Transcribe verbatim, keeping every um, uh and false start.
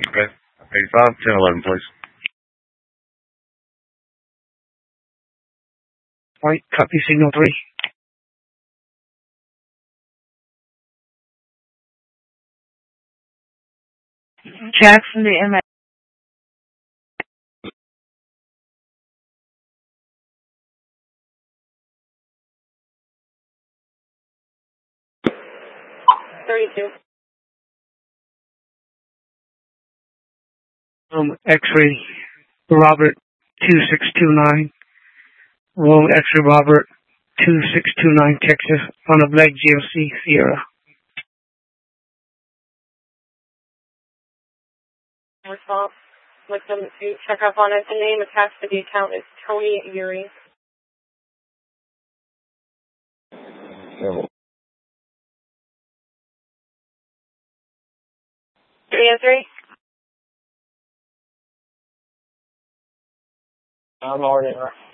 Okay. eighty-five, ten eleven, please. Right, copy signal three. Jackson to M A. thirty-two. Um, X-ray Robert two six two nine. Roll X-ray Robert two six two nine Texas on a Black G L C Sierra. Response. Victim to check up on it. The name attached to the account is Tony Yuri. Three and three. I'm already.